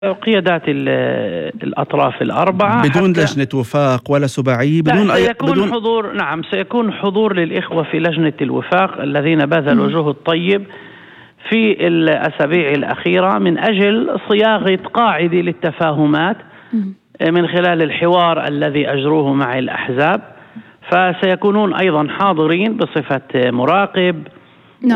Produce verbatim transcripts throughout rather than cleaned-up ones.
قيادات الأطراف الأربعة بدون لجنة وفاق ولا سباعي بدون أي سيكون بدون حضور. نعم سيكون حضور للإخوة في لجنة الوفاق الذين بذلوا جهد طيب في الأسابيع الأخيرة من أجل صياغة قاعدة للتفاهمات من خلال الحوار الذي أجروه مع الأحزاب، فسيكونون أيضا حاضرين بصفة مراقب. نعم.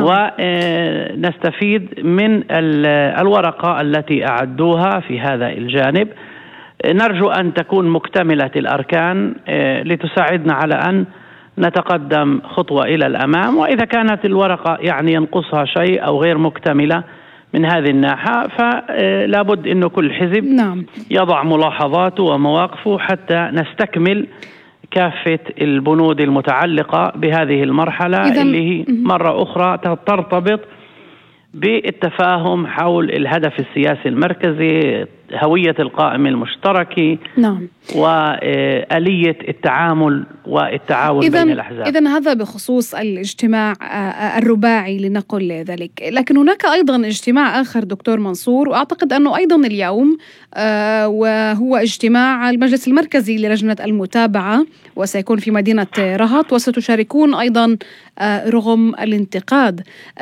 ونستفيد من الورقة التي أعدوها في هذا الجانب. نرجو أن تكون مكتملة الأركان لتساعدنا على أن نتقدم خطوة إلى الأمام، وإذا كانت الورقة يعني ينقصها شيء أو غير مكتملة من هذه الناحية فلا بد أنه كل حزب نعم. يضع ملاحظاته ومواقفه حتى نستكمل كافة البنود المتعلقة بهذه المرحلة اللي هي مرة أخرى ترتبط بالتفاهم حول الهدف السياسي المركزي، هوية القائمة المشتركة. نعم. وآلية التعامل والتعاون بين الأحزاب. إذن هذا بخصوص الاجتماع الرباعي لنقل ذلك، لكن هناك أيضا اجتماع آخر دكتور منصور، وأعتقد أنه أيضا اليوم وهو اجتماع المجلس المركزي للجنة المتابعة، وسيكون في مدينة رهط، وستشاركون أيضا رغم الانتقاد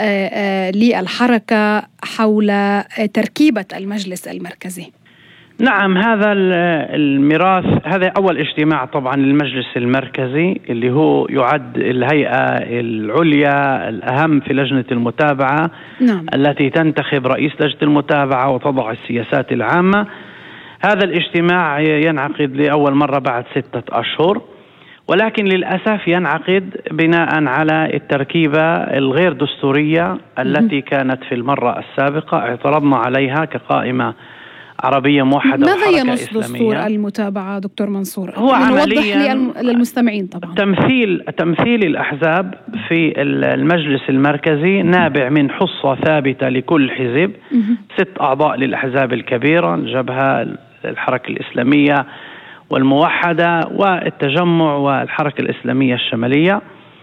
للحركة حول تركيبة المجلس المركزي. نعم هذا الميراث، هذا أول اجتماع طبعا للمجلس المركزي اللي هو يعد الهيئة العليا الأهم في لجنة المتابعة. نعم. التي تنتخب رئيس لجنة المتابعة وتضع السياسات العامة. هذا الاجتماع ينعقد لأول مرة بعد ستة أشهر، ولكن للأسف ينعقد بناء على التركيبة الغير دستورية التي كانت في المرة السابقة اعترضنا عليها كقائمة عربية موحدة. ماذا ينص دستور المتابعة دكتور منصور؟ هو عمليا للمستمعين طبعا تمثيل تمثيل الأحزاب في المجلس المركزي نابع من حصة ثابتة لكل حزب، ست أعضاء للأحزاب الكبيرة، الجبهة، الحركة الإسلامية والموحدة والتجمع والحركة الإسلامية الشمالية،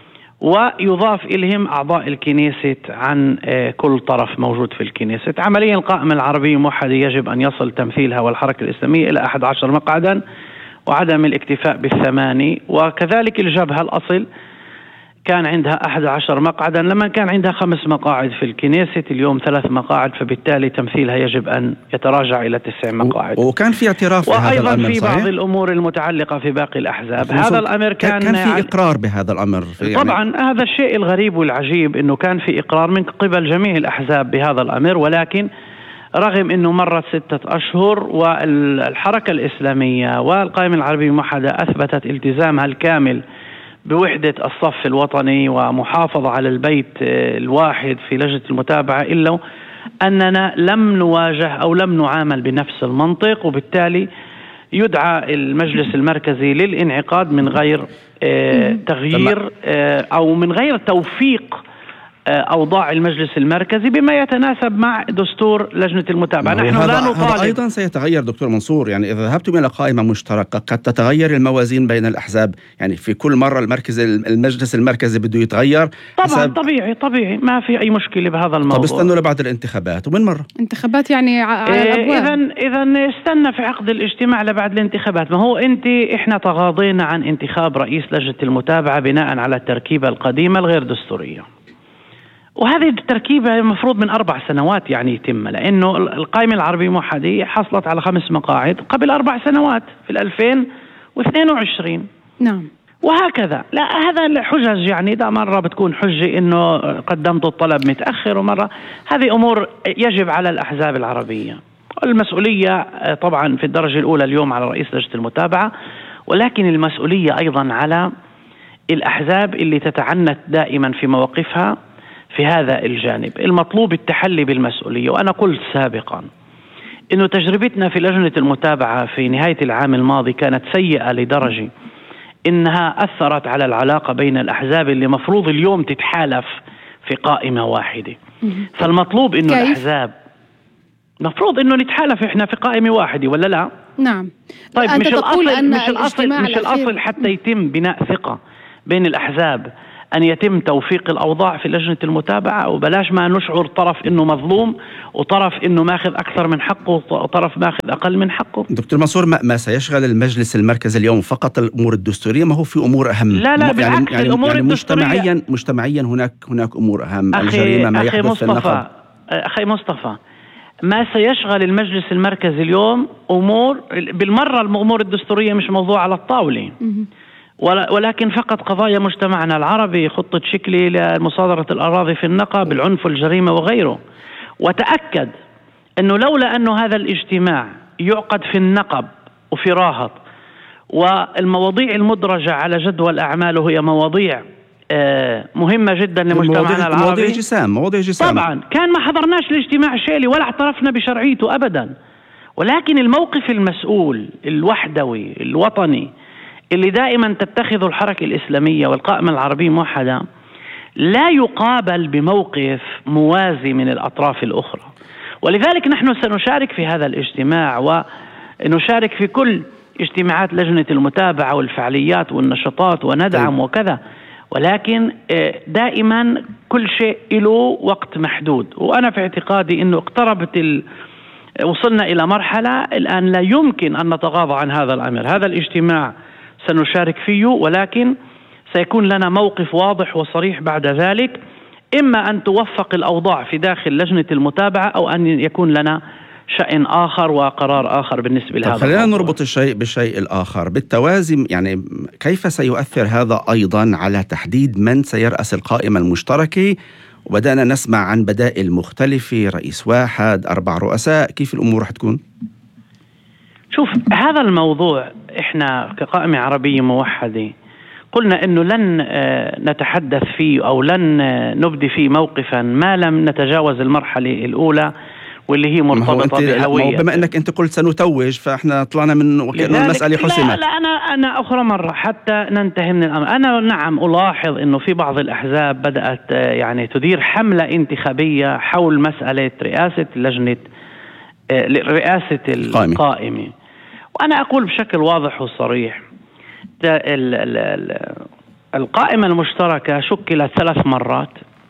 ويضاف إليهم أعضاء الكنيسة عن كل طرف موجود في الكنيسة. عمليا القائمة العربية الموحدة يجب أن يصل تمثيلها والحركة الإسلامية إلى أحد عشر مقعدا، وعدم الاكتفاء بالثماني. وكذلك الجبهة الأصل كان عندها أحد عشر مقعدا لما كان عندها خمس مقاعد في الكنيسة، اليوم ثلاث مقاعد، فبالتالي تمثيلها يجب أن يتراجع إلى تسع مقاعد. وكان في اعتراف بهذا الأمر، وأيضا في صحيح؟ بعض الأمور المتعلقة في باقي الأحزاب. هذا الأمر كان كان في إقرار بهذا الأمر يعني طبعا. هذا الشيء الغريب والعجيب أنه كان في إقرار من قبل جميع الأحزاب بهذا الأمر، ولكن رغم أنه مرت ستة أشهر والحركة الإسلامية والقائمة العربية الموحدة أثبتت التزامها الكامل بوحدة الصف الوطني ومحافظة على البيت الواحد في لجنة المتابعة، إلا أننا لم نواجه أو لم نعامل بنفس المنطق، وبالتالي يدعى المجلس المركزي للانعقاد من غير تغيير أو من غير توفيق أوضاع المجلس المركزي بما يتناسب مع دستور لجنة المتابعة. نحن لا نطالب. هذا أيضا سيتغير دكتور منصور، يعني إذا ذهبتم إلى قائمة مشتركة قد تتغير الموازين بين الأحزاب، يعني في كل مرة المركز المجلس المركزي بده يتغير. طبعا طبيعي طبيعي ما في أي مشكلة بهذا الموضوع. طب استنوا لبعد الانتخابات، ومن مرة انتخابات يعني على الأبواب. إذن إذن استنى في عقد الاجتماع لبعد الانتخابات. ما هو أنت إحنا تغاضينا عن انتخاب رئيس لجنة المتابعة بناء على التركيبة القديمة الغير دستورية، وهذه التركيبة المفروض من أربع سنوات يعني يتم، لأنه القائمة العربية الموحدة حصلت على خمس مقاعد قبل أربع سنوات في ألفين واثنين وعشرين. نعم. وهكذا لا هذا الحجج يعني ده مرة بتكون حجة إنه قدمت الطلب متأخر، ومرة هذه أمور يجب على الأحزاب العربية. المسؤولية طبعا في الدرجة الأولى اليوم على رئيس لجنة المتابعة، ولكن المسؤولية أيضا على الأحزاب اللي تتعنت دائما في مواقفها في هذا الجانب. المطلوب التحلي بالمسؤولية. وأنا قلت سابقا إنه تجربتنا في لجنة المتابعة في نهاية العام الماضي كانت سيئة لدرجة إنها أثرت على العلاقة بين الأحزاب اللي مفروض اليوم تتحالف في قائمة واحدة. فالمطلوب إنه كيف؟ الأحزاب مفروض إنه نتحالف إحنا في قائمة واحدة ولا لا؟ نعم. طيب أنت مش تقول الأصل أن مش الأصل مش الأصل حتى يتم بناء ثقة بين الأحزاب أن يتم توفيق الأوضاع في لجنة المتابعة، وبلاش ما نشعر طرف إنه مظلوم وطرف إنه ماخذ أكثر من حقه وطرف ماخذ أقل من حقه. دكتور منصور، ما, ما سيشغل المجلس المركزي اليوم فقط الأمور الدستورية؟ ما هو في أمور أهم؟ لا لا بالعكس، يعني, يعني, الأمور يعني الدستورية مجتمعيا مجتمعيا هناك هناك أمور أهم. أخي الجريمة، ما أخي يحدث مصطفى في النقب. أخي مصطفى، ما سيشغل المجلس المركزي اليوم أمور بالمرة. الأمور الدستورية مش موضوع على الطاولة، ولكن فقط قضايا مجتمعنا العربي، خطة شكلي لمصادرة الأراضي في النقب، العنف والجريمة وغيره. وتأكد أنه لولا أنه هذا الاجتماع يعقد في النقب وفي راهط، والمواضيع المدرجة على جدول أعماله هي مواضيع مهمة جدا لمجتمعنا العربي، مواضيع جسام مواضيع جسام طبعا كان ما حضرناش الاجتماع شيلي ولا اعترفنا بشرعيته أبدا. ولكن الموقف المسؤول الوحدوي الوطني اللي دائما تتخذه الحركة الإسلامية والقائمة العربية الموحدة لا يقابل بموقف موازي من الأطراف الأخرى. ولذلك نحن سنشارك في هذا الاجتماع ونشارك في كل اجتماعات لجنة المتابعة والفعاليات والنشاطات وندعم وكذا، ولكن دائما كل شيء له وقت محدود. وأنا في اعتقادي أنه اقتربت ال... وصلنا إلى مرحلة الآن لا يمكن أن نتغاضى عن هذا الأمر. هذا الاجتماع سنشارك فيه، ولكن سيكون لنا موقف واضح وصريح بعد ذلك، إما أن توفق الأوضاع في داخل لجنة المتابعة أو أن يكون لنا شأن آخر وقرار آخر بالنسبة لهذا. خلينا نربط الشيء بالشيء الآخر بالتوازي. يعني كيف سيؤثر هذا أيضا على تحديد من سيرأس القائمة المشتركة؟ وبدأنا نسمع عن بدائل مختلفة، رئيس واحد، أربع رؤساء، كيف الأمور رح تكون؟ شوف، هذا الموضوع إحنا كقائمة عربية موحدة قلنا أنه لن نتحدث فيه أو لن نبدي فيه موقفا ما لم نتجاوز المرحلة الأولى واللي هي مرتبطة بهوية. بما أنك أنت قلت سنتوج، فإحنا طلعنا من وكأنه المسألة حسمت. لا, لا أنا أنا أخرى مرة حتى ننتهي من الأمر. أنا نعم ألاحظ أنه في بعض الأحزاب بدأت يعني تدير حملة انتخابية حول مسألة رئاسة لجنة رئاسة القائمة، وأنا أقول بشكل واضح وصريح القائمة المشتركة شكلت ثلاث مرات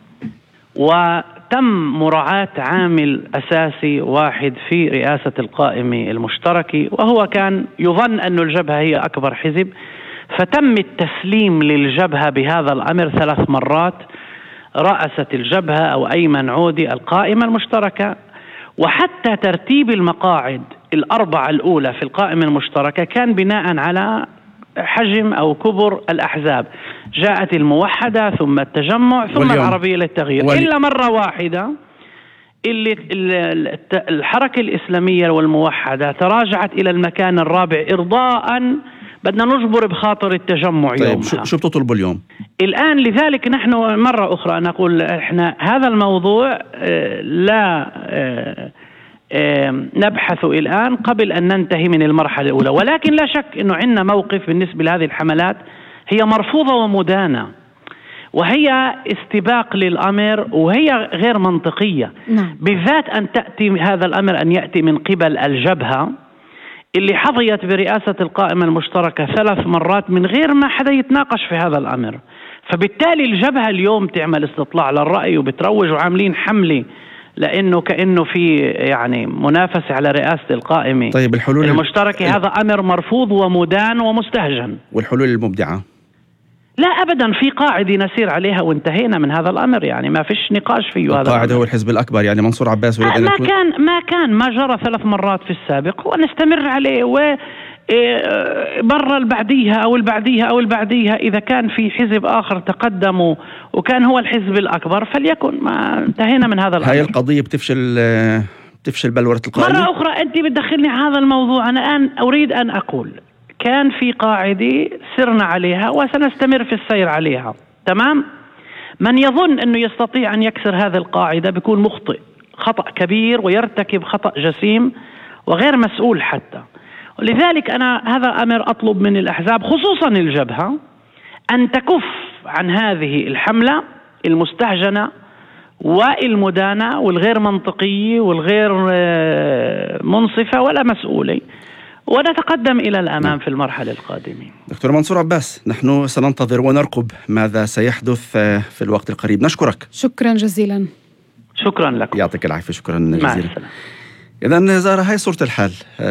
وتم مراعاة عامل أساسي واحد في رئاسة القائمة المشتركة، وهو كان يظن أن الجبهة هي أكبر حزب، فتم التسليم للجبهة بهذا الأمر ثلاث مرات. رأست الجبهة أو أيمن عودي القائمة المشتركة، وحتى ترتيب المقاعد الأربعة الأولى في القائمة المشتركة كان بناء على حجم أو كبر الأحزاب. جاءت الموحدة ثم التجمع ثم واليوم. العربية للتغيير والي... إلا مرة واحدة اللي الحركة الإسلامية والموحدة تراجعت إلى المكان الرابع إرضاء بدنا نجبر بخاطر التجمع. طيب يومها. شو بتطلبوا اليوم الآن؟ لذلك نحن مرة أخرى نقول إحنا هذا الموضوع لا نبحث الآن قبل أن ننتهي من المرحلة الأولى، ولكن لا شك أنه عندنا موقف بالنسبة لهذه الحملات هي مرفوضة ومدانة، وهي استباق للأمر وهي غير منطقية. نعم. بالذات أن تأتي هذا الأمر أن يأتي من قبل الجبهة اللي حظيت برئاسة القائمة المشتركة ثلاث مرات من غير ما حدا يتناقش في هذا الأمر. فبالتالي الجبهة اليوم تعمل استطلاع للرأي وبتروج وعاملين حملة لأنه كأنه في يعني منافسة على رئاسة القائمة طيب الحلول المشتركة ال... هذا أمر مرفوض ومدان ومستهجن. والحلول المبدعة؟ لا أبدا، في قاعدة نسير عليها وانتهينا من هذا الأمر، يعني ما فيش نقاش فيه. هذا القاعدة هو الحزب الأكبر، يعني منصور عباس ما يكون... كان ما كان ما جرى ثلاث مرات في السابق ونستمر عليه، و برا البعديها أو البعديها أو البعديها إذا كان في حزب آخر تقدم وكان هو الحزب الأكبر فليكن، ما انتهينا من هذا الأمر. هاي القضية بتفشل بتفشل بلورة القائمة. مرة أخرى أنت بتدخلني هذا الموضوع. أنا الآن أريد أن أقول كان في قاعدة سرنا عليها وسنستمر في السير عليها، تمام؟ من يظن أنه يستطيع أن يكسر هذه القاعدة بيكون مخطئ خطأ كبير ويرتكب خطأ جسيم وغير مسؤول حتى. ولذلك أنا هذا أمر أطلب من الأحزاب خصوصا الجبهة أن تكف عن هذه الحملة المستهجنة والمدانة والغير منطقية والغير منصفة ولا مسؤولة، ونتقدم إلى الأمام في المرحلة القادمة. دكتور منصور عباس، نحن سننتظر ونرقب ماذا سيحدث في الوقت القريب. نشكرك. شكرا جزيلا. شكرا لكم. يعطيك العافية. شكرا جزيلا. مع السلامة. إذن زارة، هاي صورة الحال.